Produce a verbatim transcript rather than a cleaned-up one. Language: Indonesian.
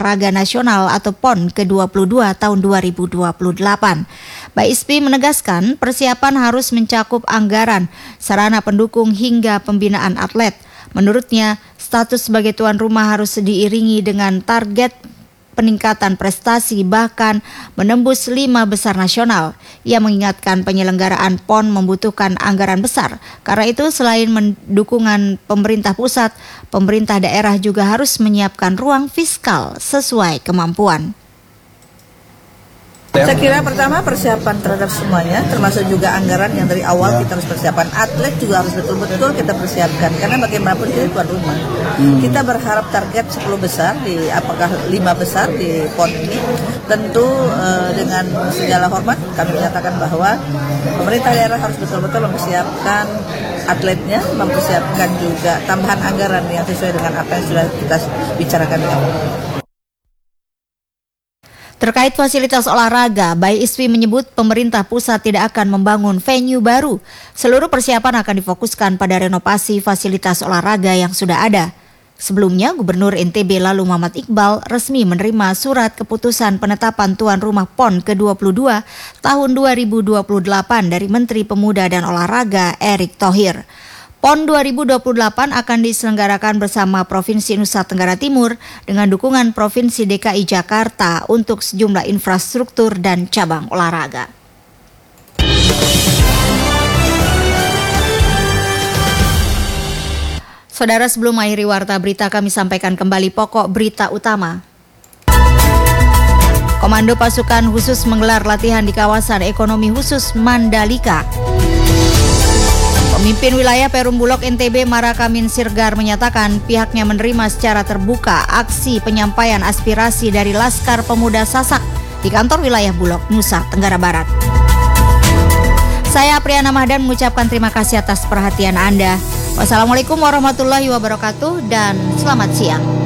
Olahraga Nasional atau PON ke dua puluh dua tahun dua ribu dua puluh delapan. B I S P I menegaskan persiapan harus mencakup anggaran, sarana pendukung hingga pembinaan atlet. Menurutnya, status sebagai tuan rumah harus diiringi dengan target peningkatan prestasi bahkan menembus lima besar nasional. Ia mengingatkan penyelenggaraan PON membutuhkan anggaran besar. Karena itu selain mendukungan pemerintah pusat, pemerintah daerah juga harus menyiapkan ruang fiskal sesuai kemampuan. Saya kira pertama persiapan terhadap semuanya, termasuk juga anggaran yang dari awal kita harus persiapan. Atlet juga harus betul-betul kita persiapkan, karena bagaimanapun kita tuan rumah. Hmm. Kita berharap target sepuluh besar, di apakah lima besar di PON ini. Tentu eh, dengan segala hormat kami menyatakan bahwa pemerintah daerah harus betul-betul mempersiapkan atletnya, mempersiapkan juga tambahan anggaran yang sesuai dengan apa yang sudah kita bicarakan ini. Terkait fasilitas olahraga, B I S P I menyebut pemerintah pusat tidak akan membangun venue baru. Seluruh persiapan akan difokuskan pada renovasi fasilitas olahraga yang sudah ada. Sebelumnya, Gubernur N T B lalu Muhammad Iqbal resmi menerima surat keputusan penetapan tuan rumah PON ke dua puluh dua tahun dua ribu dua puluh delapan dari Menteri Pemuda dan Olahraga Erick Thohir. PON dua ribu dua puluh delapan akan diselenggarakan bersama Provinsi Nusa Tenggara Timur dengan dukungan Provinsi D K I Jakarta untuk sejumlah infrastruktur dan cabang olahraga. Saudara, sebelum mengakhiri warta berita, kami sampaikan kembali pokok berita utama. Komando Pasukan Khusus menggelar latihan di kawasan ekonomi khusus Mandalika. Pemimpin wilayah Perum Bulog N T B Marakamin Sirgar menyatakan pihaknya menerima secara terbuka aksi penyampaian aspirasi dari Laskar Pemuda Sasak di kantor wilayah Bulog, Nusa Tenggara Barat. Saya Apriana Mahdan mengucapkan terima kasih atas perhatian Anda. Wassalamualaikum warahmatullahi wabarakatuh dan selamat siang.